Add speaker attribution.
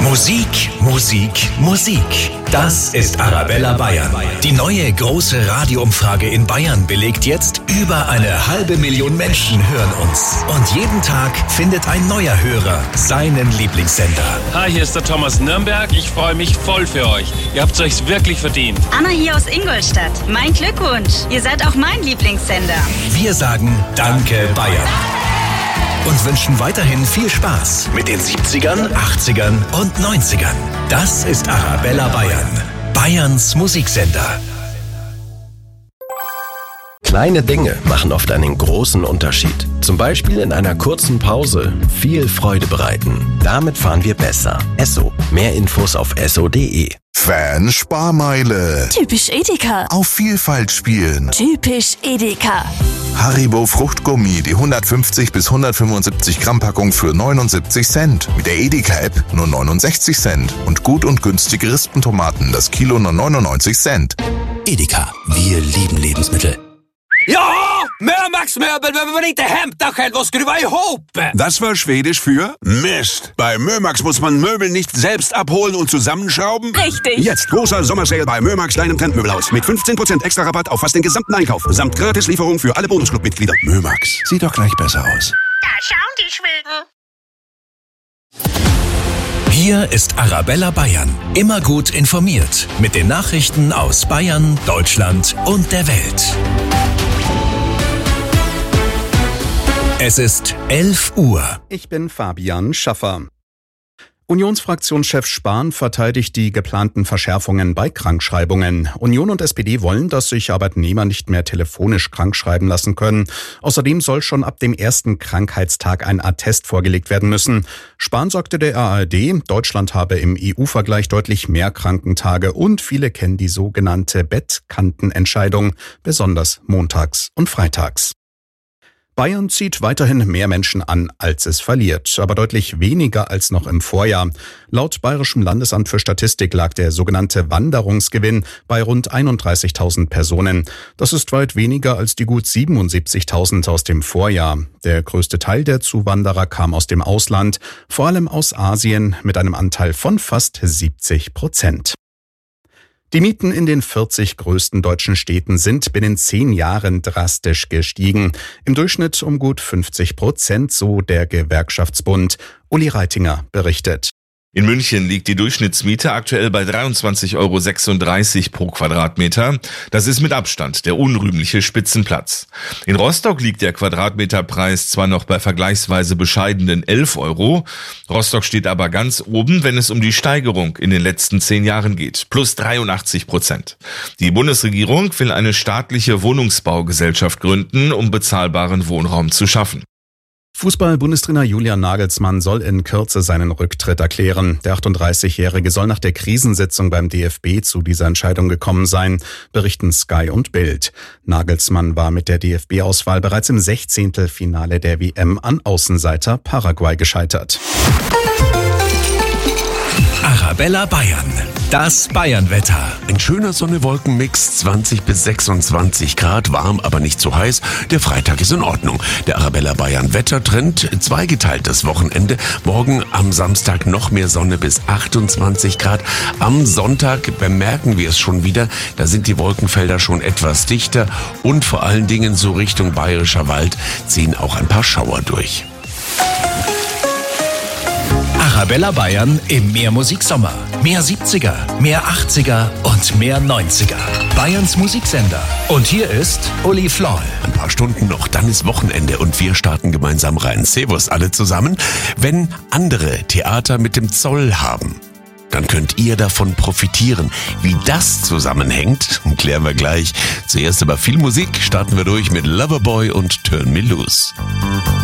Speaker 1: Musik, Musik, Musik. Das ist Arabella Bayern. Die neue große Radioumfrage in Bayern belegt jetzt, über 500.000 Menschen hören uns. Und jeden Tag findet ein neuer Hörer seinen Lieblingssender.
Speaker 2: Hi, hier ist der Thomas Nürnberg. Ich freue mich voll für euch. Ihr habt es euch wirklich verdient.
Speaker 3: Anna hier aus Ingolstadt. Mein Glückwunsch. Ihr seid auch mein Lieblingssender.
Speaker 1: Wir sagen Danke Bayern. Und wünschen weiterhin viel Spaß mit den 70ern, 80ern und 90ern. Das ist Arabella Bayern, Bayerns Musiksender.
Speaker 4: Kleine Dinge machen oft einen großen Unterschied. Zum Beispiel in einer kurzen Pause viel Freude bereiten. Damit fahren wir besser. Esso. Mehr Infos auf esso.de.
Speaker 5: Fan-Sparmeile.
Speaker 6: Typisch Edeka.
Speaker 5: Auf Vielfalt spielen.
Speaker 6: Typisch Edeka.
Speaker 5: Haribo Fruchtgummi, die 150 bis 175 Gramm Packung für 79 Cent. Mit der Edeka-App nur 69 Cent. Und gut und günstige Rispentomaten, das Kilo nur 99 Cent.
Speaker 7: Edeka, wir lieben Lebensmittel.
Speaker 8: Ja, Mömax-Möbel, wenn man inte hämtar själv och skruva ihop.
Speaker 9: Das war Schwedisch für Mist. Bei Mömax muss man Möbel nicht selbst abholen und zusammenschrauben.
Speaker 6: Richtig.
Speaker 9: Jetzt großer Sommersale bei Mömax, deinem Trendmöbelhaus. Mit 15% extra Rabatt auf fast den gesamten Einkauf. Samt Gratislieferung für alle Bonusclub-Mitglieder. Mömax, sieht doch gleich besser aus.
Speaker 10: Da schauen die Schweden.
Speaker 1: Hier ist Arabella Bayern. Immer gut informiert mit den Nachrichten aus Bayern, Deutschland und der Welt. Es ist 11 Uhr.
Speaker 11: Ich bin Fabian Schaffer. Unionsfraktionschef Spahn verteidigt die geplanten Verschärfungen bei Krankschreibungen. Union und SPD wollen, dass sich Arbeitnehmer nicht mehr telefonisch krankschreiben lassen können. Außerdem soll schon ab dem ersten Krankheitstag ein Attest vorgelegt werden müssen. Spahn sagte der ARD, Deutschland habe im EU-Vergleich deutlich mehr Krankentage und viele kennen die sogenannte Bettkantenentscheidung, besonders montags und freitags. Bayern zieht weiterhin mehr Menschen an, als es verliert, aber deutlich weniger als noch im Vorjahr. Laut Bayerischem Landesamt für Statistik lag der sogenannte Wanderungsgewinn bei rund 31.000 Personen. Das ist weit weniger als die gut 77.000 aus dem Vorjahr. Der größte Teil der Zuwanderer kam aus dem Ausland, vor allem aus Asien mit einem Anteil von fast 70%. Die Mieten in den 40 größten deutschen Städten sind binnen 10 Jahren drastisch gestiegen. Im Durchschnitt um gut 50%, so der Gewerkschaftsbund. Uli Reitinger berichtet.
Speaker 12: In München liegt die Durchschnittsmiete aktuell bei 23,36 € pro Quadratmeter. Das ist mit Abstand der unrühmliche Spitzenplatz. In Rostock liegt der Quadratmeterpreis zwar noch bei vergleichsweise bescheidenen 11 €. Rostock steht aber ganz oben, wenn es um die Steigerung in den letzten 10 Jahren geht. Plus 83%. Die Bundesregierung will eine staatliche Wohnungsbaugesellschaft gründen, um bezahlbaren Wohnraum zu schaffen.
Speaker 11: Fußball-Bundestrainer Julian Nagelsmann soll in Kürze seinen Rücktritt erklären. Der 38-Jährige soll nach der Krisensitzung beim DFB zu dieser Entscheidung gekommen sein, berichten Sky und Bild. Nagelsmann war mit der DFB-Auswahl bereits im 16. Finale der WM an Außenseiter Paraguay gescheitert.
Speaker 1: Arabella Bayern, das Bayernwetter.
Speaker 7: Ein schöner Sonne-Wolken-Mix, 20 bis 26 Grad, warm, aber nicht zu heiß. Der Freitag ist in Ordnung. Der Arabella Bayern Wettertrend, zweigeteiltes Wochenende. Morgen am Samstag noch mehr Sonne bis 28 Grad. Am Sonntag bemerken wir es schon wieder. Da sind die Wolkenfelder schon etwas dichter und vor allen Dingen so Richtung Bayerischer Wald ziehen auch ein paar Schauer durch.
Speaker 1: Arabella Bayern im Mehrmusiksommer. Mehr 70er, mehr 80er und mehr 90er. Bayerns Musiksender. Und hier ist Uli Floll.
Speaker 7: Ein paar Stunden noch, dann ist Wochenende und wir starten gemeinsam rein. Servus alle zusammen. Wenn andere Theater mit dem Zoll haben, dann könnt ihr davon profitieren. Wie das zusammenhängt, klären wir gleich. Zuerst aber viel Musik, starten wir durch mit Loverboy und Turn Me Loose.